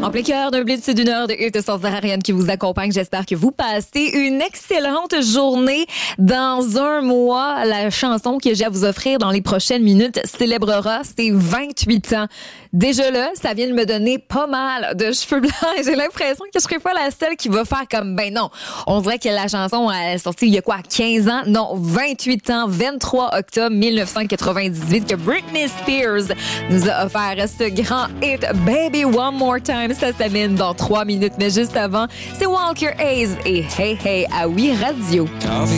En plein cœur d'un blitz d'une heure de hit sans Ariane qui vous accompagne. J'espère que vous passez une excellente journée. Dans un mois, la chanson que j'ai à vous offrir dans les prochaines minutes célébrera ses 28 ans. Déjà là, ça vient de me donner pas mal de cheveux blancs et j'ai l'impression que je serai pas la seule qui va faire comme, ben non. On dirait que la chanson est sortie il y a quoi, 15 ans? Non, 28 ans, 23 octobre 1998 que Britney Spears nous a offert ce grand hit Baby One More Time. Ça s'amène dans 3 minutes, mais juste avant, c'est Walker Hayes et Hey Hey à Oui Radio.